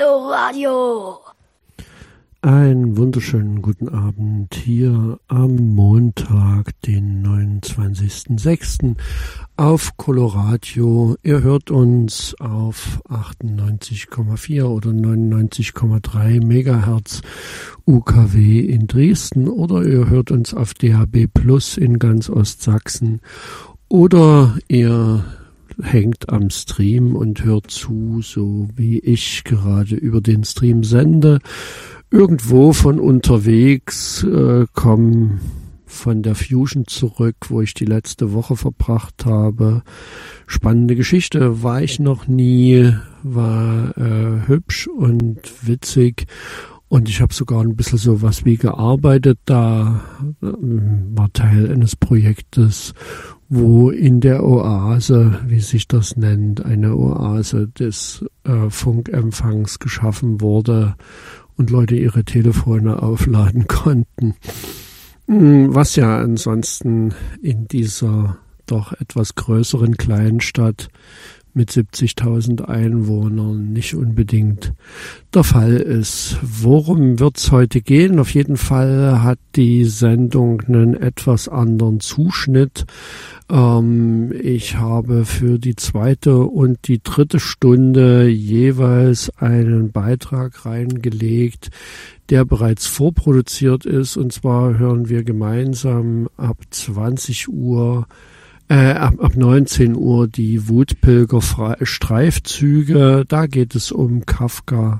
Coloradio. Einen wunderschönen guten Abend hier am Montag, den 29.06. auf Coloradio. Ihr hört uns auf 98,4 oder 99,3 Megahertz UKW in Dresden oder ihr hört uns auf DAB Plus in ganz Ostsachsen oder ihr hängt am Stream und hört zu, so wie ich gerade über den Stream sende. Irgendwo von unterwegs, komme von der Fusion zurück, wo ich die letzte Woche verbracht habe. Spannende Geschichte, war ich noch nie, war hübsch und witzig. Und ich habe sogar ein bisschen sowas wie gearbeitet da, war Teil eines Projektes, wo in der Oase, wie sich das nennt, eine Oase des Funkempfangs geschaffen wurde und Leute ihre Telefone aufladen konnten. Was ja ansonsten in dieser doch etwas größeren Kleinstadt mit 70.000 Einwohnern nicht unbedingt der Fall ist. Worum wird's heute gehen? Auf jeden Fall hat die Sendung einen etwas anderen Zuschnitt. Ich habe für die zweite und die dritte Stunde jeweils einen Beitrag reingelegt, der bereits vorproduziert ist. Und zwar hören wir gemeinsam ab 20 Uhr ab 19 Uhr die Wutpilger-Streifzüge. Da geht es um Kafka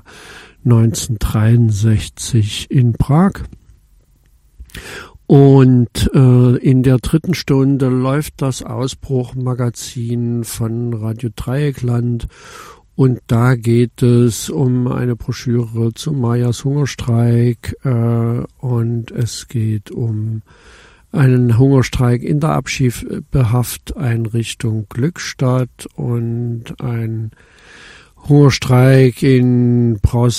1963 in Prag. Und in der dritten Stunde läuft das Ausbruch-Magazin von Radio Dreieckland. Und da geht es um eine Broschüre zu Mayas Hungerstreik und es geht um einen Hungerstreik in der Abschiebehafteinrichtung Glückstadt und ein Hungerstreik in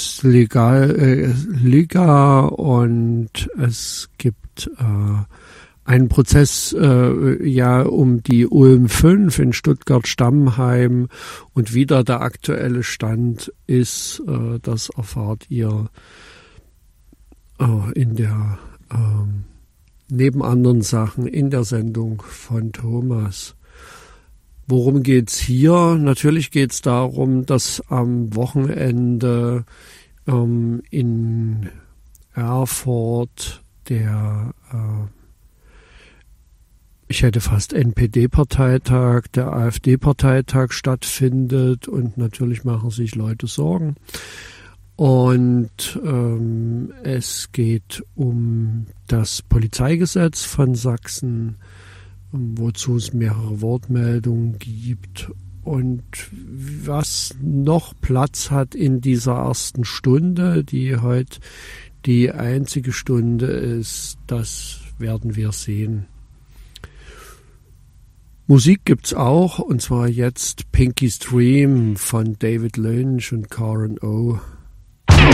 Liga und es gibt einen Prozess um die Ulm 5 in Stuttgart-Stammheim und wie da der aktuelle Stand ist, das erfahrt ihr in der neben anderen Sachen in der Sendung von Thomas. Worum geht's hier? Natürlich geht's darum, dass am Wochenende in Erfurt der ich hätte fast NPD-Parteitag, der AfD-Parteitag stattfindet und natürlich machen sich Leute Sorgen. Und es geht um das Polizeigesetz von Sachsen, wozu es mehrere Wortmeldungen gibt. Und was noch Platz hat in dieser ersten Stunde, die heute die einzige Stunde ist, das werden wir sehen. Musik gibt's auch, und zwar jetzt Pinky's Dream von David Lynch und Karen O.